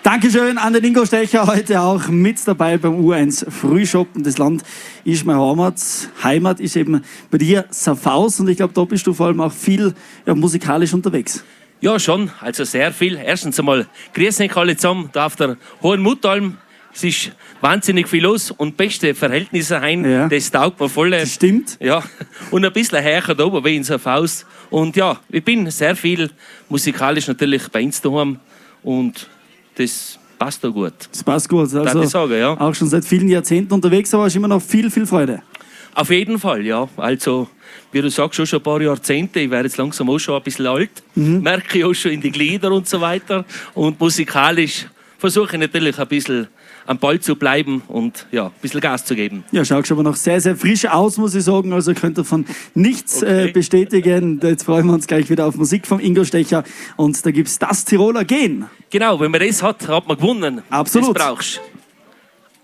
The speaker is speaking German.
Dankeschön an den Ingo Stecher, heute auch mit dabei beim U1 Frühschoppen. Das Land ist meine Heimat. Heimat ist eben bei dir Safhaus und ich glaube, da bist du vor allem auch viel musikalisch unterwegs. Ja, schon. Also sehr viel. Erstens einmal, grüß euch alle zusammen, da auf der Hohen Muttalm. Es ist wahnsinnig viel los und beste Verhältnisse ein. Ja. Das taugt mir voll. Das stimmt. Ja, und ein bisschen härter da oben wie in Safhaus. Und ja, ich bin sehr viel musikalisch natürlich bei uns daheim und das passt da gut. Das passt gut. Also ich sagen, ja. Auch schon seit vielen Jahrzehnten unterwegs, aber hast immer noch viel, viel Freude. Auf jeden Fall, ja. Also, wie du sagst, schon ein paar Jahrzehnte. Ich werde jetzt langsam auch schon ein bisschen alt. Merke ich auch schon in die Glieder und so weiter. Und musikalisch versuche ich natürlich ein bisschen am Ball zu bleiben und ja, ein bisschen Gas zu geben. Ja, schaut aber noch sehr, sehr frisch aus, muss ich sagen. Also könnt ihr von nichts bestätigen. Jetzt freuen wir uns gleich wieder auf Musik vom Ingo Stecher. Und da gibt es das Tiroler Gehen. Genau, wenn man das hat, hat man gewonnen. Absolut. Das brauchst du.